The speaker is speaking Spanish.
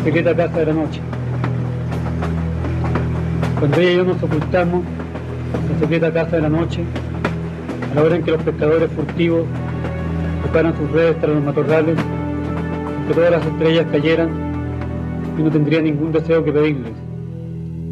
secreta casa de la noche. Cuando ella y yo nos ocultamos en la secreta casa de la noche, a la hora en que los pescadores furtivos preparan sus redes tras los matorrales, que todas las estrellas cayeran, y no tendría ningún deseo que pedirles.